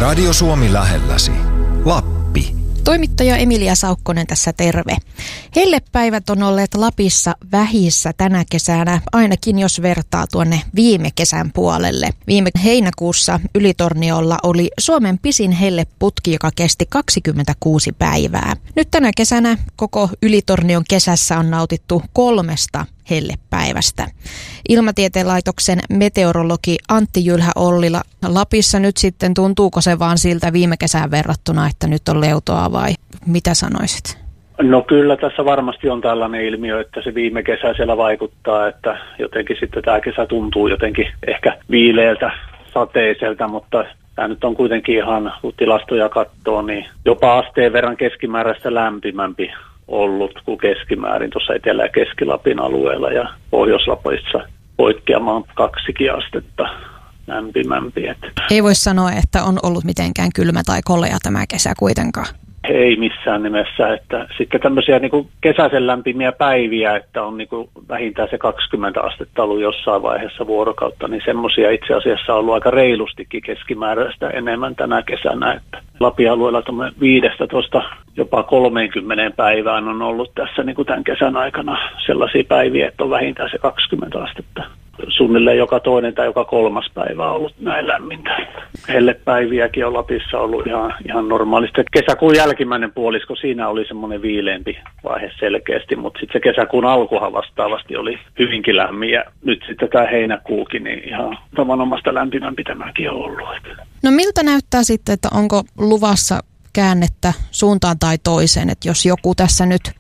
Radio Suomi lähelläsi. Lappi. Toimittaja Emilia Saukkonen tässä terve. Hellepäivät on olleet Lapissa vähissä tänä kesänä, ainakin jos vertaa tuonne viime kesän puolelle. Viime heinäkuussa Ylitorniolla oli Suomen pisin helleputki, joka kesti 26 päivää. Nyt tänä kesänä koko Ylitornion kesässä on nautittu 3 hellepäivästä. Ilmatieteen laitoksen meteorologi Antti Jylhä-Ollila, Lapissa nyt sitten tuntuuko se vaan siltä viime kesään verrattuna, että nyt on leutoa vai mitä sanoisit? No kyllä tässä varmasti on tällainen ilmiö, että se viime kesä siellä vaikuttaa, että jotenkin sitten tämä kesä tuntuu jotenkin ehkä viileältä, sateiselta, mutta tämä nyt on kuitenkin ihan, kun tilastoja katsoo, niin jopa asteen verran keskimääräistä lämpimämpi ollut kuin keskimäärin tuossa Etelä- ja Keski-Lapin alueella ja Pohjois-Lapissa poikkeamaan 2 astetta lämpimämpi. Ei voi sanoa, että on ollut mitenkään kylmä tai kolea tämä kesä kuitenkaan. Ei missään nimessä, että sitten tämmöisiä niin kuin kesäisen lämpimiä päiviä, että on niin kuin vähintään se 20 astetta ollut jossain vaiheessa vuorokautta, niin semmoisia itse asiassa on ollut aika reilustikin keskimääräistä enemmän tänä kesänä, että Lapin alueella 15 jopa 30 päivään on ollut tässä niin kuin tämän kesän aikana sellaisia päiviä, että on vähintään se 20 astetta. Suunnilleen joka toinen tai joka 3 päivä on ollut näin lämmintä. Hellepäiviäkin on Lapissa ollut ihan normaalisti. Kesäkuun jälkimmäinen puolisko, siinä oli semmoinen viileämpi vaihe selkeästi, mutta sitten se kesäkuun alkuhan vastaavasti oli hyvinkin lämmin. Ja nyt sitten tämä heinäkuukin, niin ihan tavanomaista lämpimämpi tämäkin on ollut. No miltä näyttää sitten, että onko luvassa käännettä suuntaan tai toiseen, että jos joku tässä nyt